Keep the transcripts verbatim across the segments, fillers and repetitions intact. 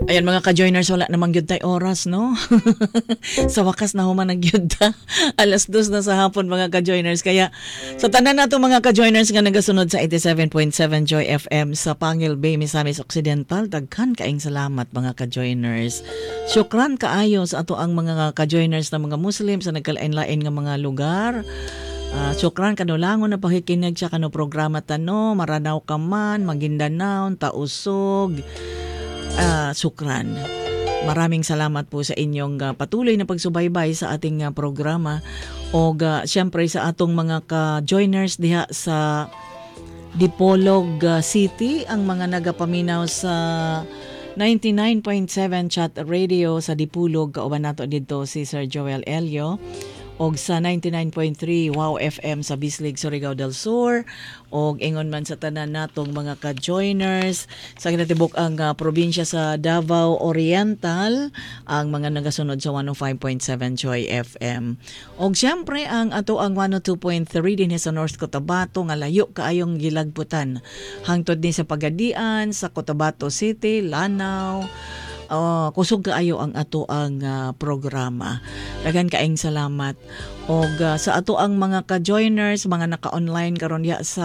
Ayan mga ka-joiners, wala namang gyud tay oras, no? Sa wakas na human ang gyud ta. Alas dos na sa hapon mga ka-joiners. Kaya sa tanan nato mga ka-joiners nga nagasunod sa eighty-seven point seven Joy F M sa Pangil Bay, Misamis Occidental, daghan kaayong salamat mga ka-joiners. Syukran kaayo sa ato ang mga ka-joiners na mga Muslim sa nagkalain-lain nga mga lugar. Uh, syukran kanulangon na pakikinig sa kano programa tano, Maranao ka man, Maguindanao, Tausog. Uh, sukran. Maraming salamat po sa inyong uh, patuloy na pagsubaybay sa ating uh, programa o uh, siyempre sa atong mga ka-joiners diha sa Dipolog uh, City, ang mga nagapaminaw sa ninety-nine point seven Chat Radio sa Dipolog, kauban nato dito si Sir Joel Elio, og sa ninety-nine point three Wow F M sa Bislig, Surigao del Sur, og ingon man sa tanan natong mga ka-joiners sa kinatibuk ang uh, probinsya sa Davao Oriental, ang mga nagasunod sa one oh five point seven Joy F M. Og siyempre ang ato ang one oh two point three din sa North Cotabato nga layo kaayong gilagputan hangtod din sa Pagadian, sa Cotabato City, Lanao. Oh, kusog kaayo ang ato ang uh, programa. Daghan kaayong salamat. Og uh, sa ato ang mga ka-joiners, mga naka-online karon diha sa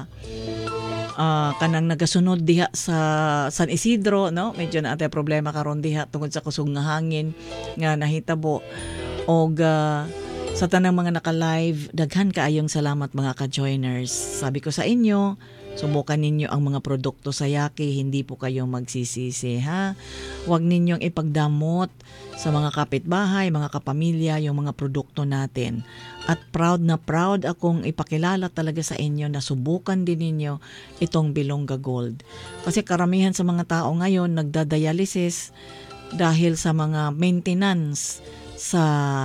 uh, kanang nagasunod diha sa San Isidro, no? Medyo na atay problema karon diha tungod sa kusog nga hangin nga nahitabo. Og uh, sa tanang mga naka-live, daghan kaayong salamat mga ka-joiners. Sabi ko sa inyo, subukan ninyo ang mga produkto sa Yaki, hindi po kayo magsisisi, ha? Huwag ninyong ipagdamot sa mga kapitbahay, mga kapamilya, yung mga produkto natin. At proud na proud akong ipakilala talaga sa inyo na subukan din ninyo itong Bilongga Gold. Kasi karamihan sa mga tao ngayon nagdadialysis dahil sa mga maintenance sa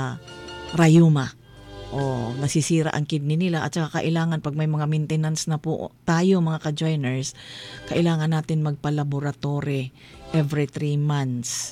rayuma. O nasisira ang kidney nila, at saka kailangan pag may mga maintenance na po tayo mga ka-joiners, kailangan natin magpa-laboratory every three months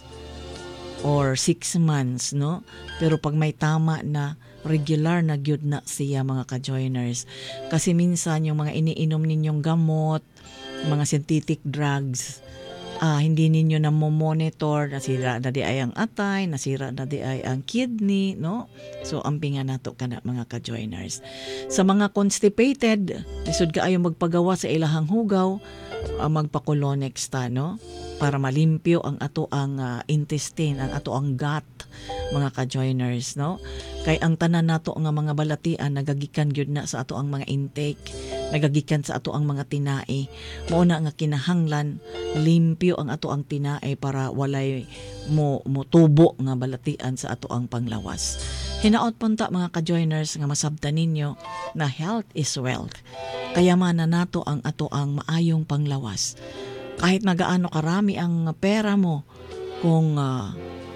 or six months, no? Pero pag may tama na, regular na gyud na siya mga ka-joiners. Kasi minsan yung mga iniinom ninyong gamot, mga synthetic drugs, Ah, hindi ninyo na mo-monitor, nasira na di ay ang atay, nasira na di ay ang kidney, no? So, ampingan nato kana mga ka-joiners. Sa mga constipated, lisod ka ayaw magpagawa sa ilahang hugaw, uh, magpa-colonics ta, no? Para malimpyo ang ato ang uh, intestine, ang ato ang gut, mga ka-joiners, no? Kay ang tanan nato nga mga balatian nagagikan gyud na sa ato ang mga intake, nagagikan sa ato ang mga tinai. Mao na nga kinahanglan limpyo ang ato ang tinai para walay mo motubo nga balatian sa ato ang panglawas. Hinaot punta mga ka-joiners nga masabtan ninyo na health is wealth. Kayamanan nato ang ato ang maayong panglawas. Kahit nagaano karami ang pera mo, kung uh,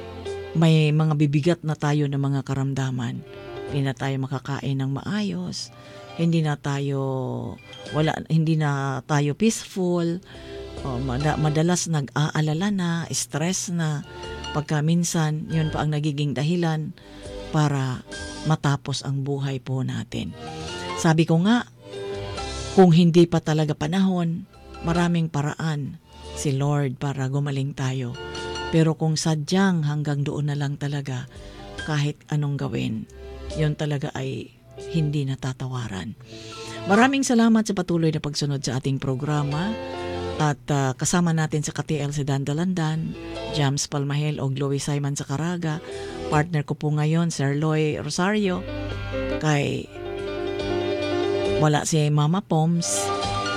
may mga bibigat na tayo ng mga karamdaman, hindi na tayo makakain ng maayos, hindi na tayo wala hindi na tayo peaceful, o madalas nag-aalala na, stress na, pagka minsan yun pa ang nagiging dahilan para matapos ang buhay po natin. Sabi ko nga, kung hindi pa talaga panahon, maraming paraan si Lord para gumaling tayo. Pero kung sadyang hanggang doon na lang talaga, kahit anong gawin, yun talaga ay hindi natatawaran. Maraming salamat sa patuloy na pagsunod sa ating programa. At uh, kasama natin sa K T L si Dan Dalandan, Jams Palmahel o Chloe Simon sa Caraga. Partner ko po ngayon, Sir Loy Rosario. Kay wala si Mama Poms.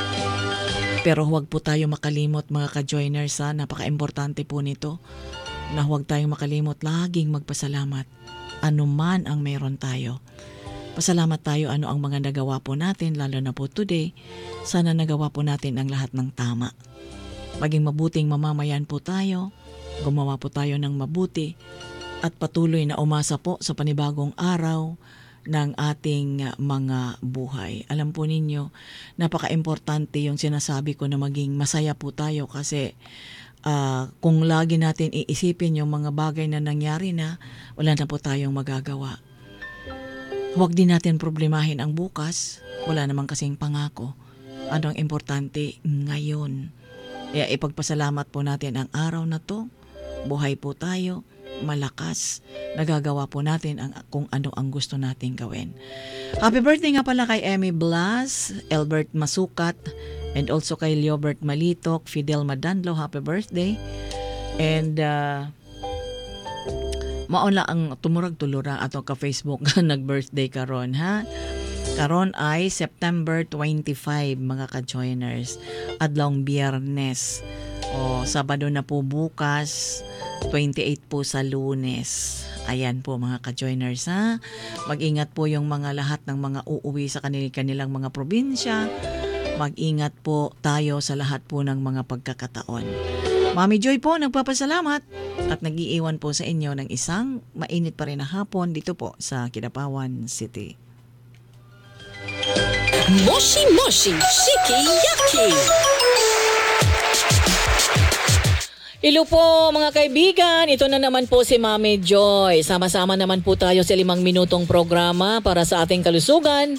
Pero huwag po tayo makalimot mga ka-joiners, ha? Napaka-importante po nito na huwag tayong makalimot laging magpasalamat. Ano man ang meron tayo. Pasalamat tayo ano ang mga nagawa po natin, lalo na po today. Sana nagawa po natin ang lahat ng tama. Maging mabuting mamamayan po tayo, gumawa po tayo ng mabuti, at patuloy na umasa po sa panibagong araw ng ating mga buhay. Alam po ninyo, napaka-importante yung sinasabi ko na maging masaya po tayo kasi uh, kung lagi natin iisipin yung mga bagay na nangyari na, wala na po tayong magagawa. Huwag din natin problemahin ang bukas, wala namang kasing pangako. Ano ang importante ngayon? Kaya ipagpasalamat po natin ang araw na to, buhay po tayo, malakas, nagagawa po natin ang, kung ano ang gusto nating gawin. Happy birthday nga pala kay Emmy Blas, Albert Masukat, and also kay Leobert Malitok, Fidel Madanlo, happy birthday. And uh, maon ang tumurag tulura ato ka Facebook nag-birthday karon ha. Karon ay September twenty-five mga ka-joiners. Adlong Biyernes. O Sabado na po bukas, twenty-eight po sa Lunes. Ayan po mga ka-joiners ha. Mag-ingat po yung mga lahat ng mga uuwi sa kanil- kanilang mga probinsya. Mag-ingat po tayo sa lahat po ng mga pagkakataon. Mami Joy po nagpapasalamat at nag-iiwan po sa inyo ng isang mainit pa rin na hapon dito po sa Kidapawan City. Moshi Moshi Shiki Yaki. Hello po mga kaibigan, ito na naman po si Mami Joy. Sama-sama naman po tayo sa limang minutong programa para sa ating kalusugan.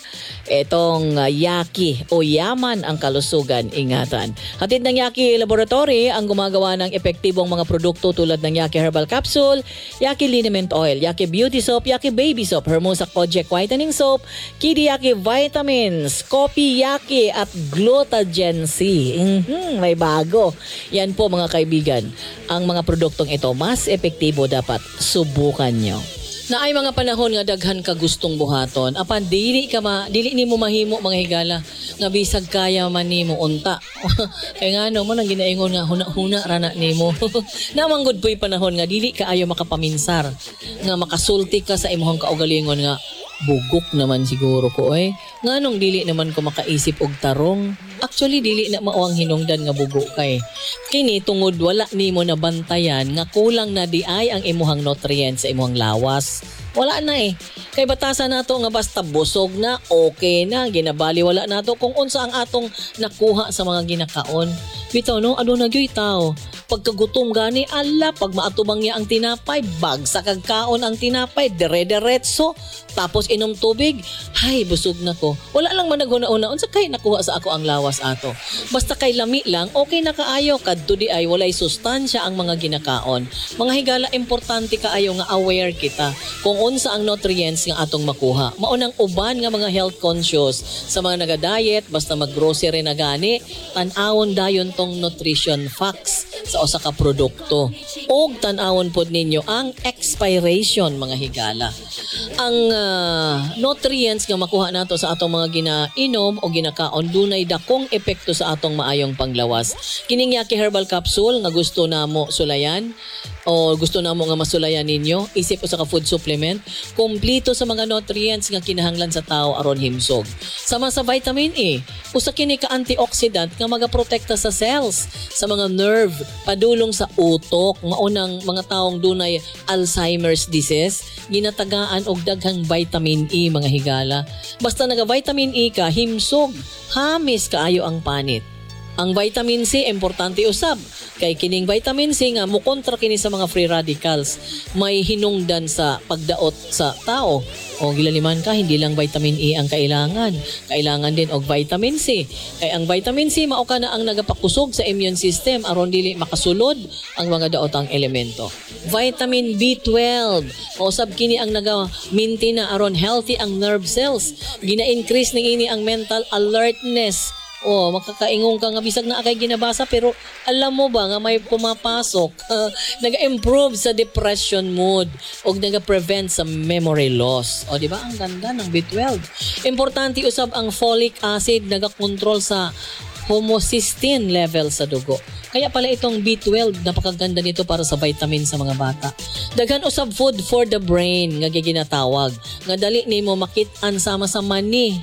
Itong uh, Yaki o Yaman ang Kalusugan, ingatan. Hatid ng Yaki Laboratory ang gumagawa ng epektibong mga produkto tulad ng Yaki Herbal Capsule, Yaki Liniment Oil, Yaki Beauty Soap, Yaki Baby Soap, Hermosa Kojic Whitening Soap, Kidi Yaki Vitamins, Kopi Yaki at Glutagen C. Mm-hmm, may bago. Yan po mga kaibigan. Ang mga produktong ito, mas epektibo dapat subukan nyo. Na ay mga panahon nga daghan ka gustong buhaton, apan dili ka ma, dili nimo mahimo mga higala nga bisag kaya man nimo unta. Kay ngano mo nang ginaingon nga huna-huna ra na nimo. Namang gud puy panahon nga dili ka ayo makapaminsar, nga makasulti ka sa imong kaugalingon nga bugok naman siguro ko eh. Nganong dili naman ko makaisip og tarong. Actually dili na mao ang hinungdan nga bugo kay. Kini tungod wala nimo nabantayan nga kulang na di ay ang imuhang nutrients sa imuhang lawas. Wala na eh. Kay batasan nato nga basta busog na, okay na, ginabali wala nato kung unsa ang atong nakuha sa mga ginakaon. Bitaw no, ano na gyoy tao. Pagkagutom gani, ala, pag maatubang niya ang tinapay, bag sa kagkaon ang tinapay, dire-diretso, tapos inom tubig, hay, busog na ko. Wala lang man naghuna-una, unsa kay nakuha sa ako ang lawas ato. Basta kay lami lang, okay na kaayo, kadto di ay walay sustansya ang mga ginakaon. Mga higala, importante kaayo nga aware kita kung unsa ang nutrients nga atong makuha. Maunang uban nga mga health conscious sa mga naga-diet, basta mag-grocery na gani, tan-awon dayon tong nutrition facts sa usa ka produkto. Og tan-awon pod ninyo ang expiration mga higala. Ang uh, nutrients nga makuha nato sa atong mga ginainom o ginakaon dunay dakong epekto sa atong maayong panglawas. Kining Yaki Herbal Capsule nga gusto namo sulayan o gusto namo nga masulayan ninyo, isip usa ka food supplement, kumplito sa mga nutrients nga kinahanglan sa tao aron himsog. Sama sa vitamin A, usa kini ka antioxidant nga magaprotekta sa cells, sa mga nerve, padulong sa utok, maunang mga taong dunay Alzheimer's disease, ginatagaan og daghang vitamin E mga higala. Basta naga vitamin E ka, himsog, hamis kaayo ang panit. Ang vitamin C, importante usab. Kay kining vitamin C nga mukontra kini sa mga free radicals. May hinungdan sa pagdaot sa tao. O gilaliman ka, hindi lang vitamin E ang kailangan. Kailangan din og vitamin C. Kay ang vitamin C mao ka na ang nagapakusog sa immune system aron dili makasulod ang mga daotang elemento. Vitamin B twelve, usab kini ang naga-maintain na aron healthy ang nerve cells. Gina-increase ning ini ang mental alertness. Oh, makakaingong ka nga bisag na akay ginabasa pero alam mo ba nga may pumapasok, uh, naga-improve sa depression mood o naga-prevent sa memory loss. O di ba ang ganda ng B twelve. Importante usab ang folic acid, naga-control sa homocysteine level sa dugo. Kaya pala itong B twelve, napakaganda nito para sa vitamin sa mga bata. Daghan usab food for the brain nga ginatawag. Nga dali nimo makit-an sama sa mani.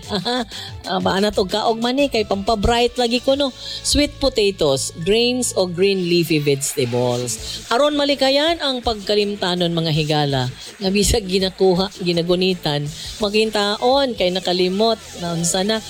uh, Baanat og kaog mani kay pampabright lagi ko no. Sweet potatoes, grains o green leafy vegetables. Aron malikayan ang pagkalimtanon mga higala. Nga bisag ginakuha, ginagunitan, magintaon kay nakalimot na unsa na.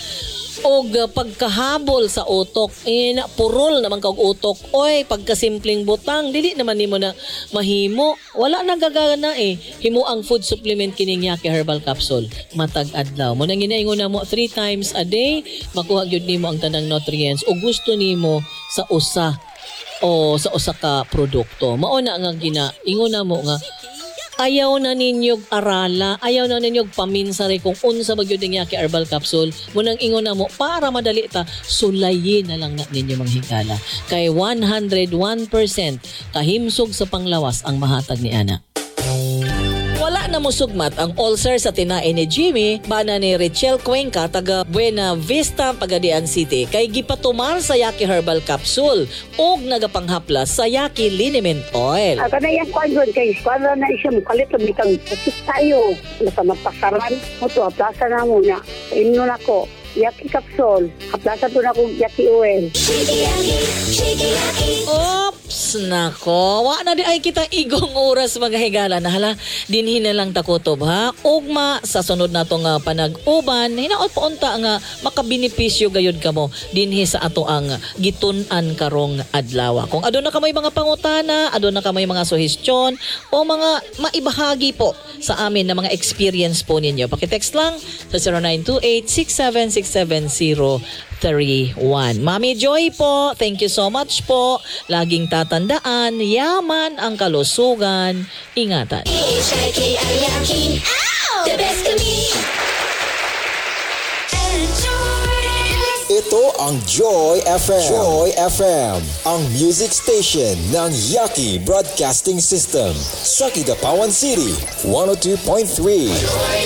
Og uh, pagkahabol sa utok, eh, na, purol naman kag utok, oy, pagkasimpleng butang, dili naman nimo na mahimo, wala nagagana eh. Himo ang food supplement kining Yaki Herbal Capsule, matag adlaw. Mo nang ginaingon na mo three times a day, makuha gyud nimo ang tanang nutrients o gusto nimo sa usa o sa usa ka produkto. Mao na nga gina ingon na mo nga ayaw na ninyog arala, ayaw na ninyog paminsari kung unsa ba gyud ang Yaki Herbal Capsule. Munang ingon na mo para madali ta sulayin na lang na ninyo mga higala. Kay one hundred one percent kahimsog sa panglawas ang mahatag ni ana. Wala na mo sugmat ang ulcer sa tinae ni Jimmy, bana ni Richelle Cuenca taga Buena Vista, Pagadian City. Kay gipatumal sa Yaki Herbal Capsule ug nagapanghaplas sa Yaki Liniment Oil. Ako na yung kwan doon kay Squadra na isya mo kalit na bitang pasik tayo. Nasa mapasaran mo to, aplasa na muna. Inom na ko. Yaki Capsule. Aplasa to na kong Yaki Oil. Oops, nako. Wa na di ay kita igong oras mga higala na hala. Dinhin na lang takutob ha. Ugma sa sunod na to nga panag-uban, hinaot pa unta nga makabinipisyo gayud kamo dinhi sa ato ang gitun-an karong adlaw. Kung aduna ka may mga pangutana, aduna ka may mga suhestyon o mga maibahagi po sa amin na mga experience po ninyo, pakitext lang sa zero nine two eight six seven six seven zero three one. Mami Joy po, thank you so much po. Laging tatandaan, yaman ang kalusugan. Ingatan. Ito ang Joy F M. Joy F M, ang music station ng Yaki Broadcasting System sa Kidapawan City, one oh two point three.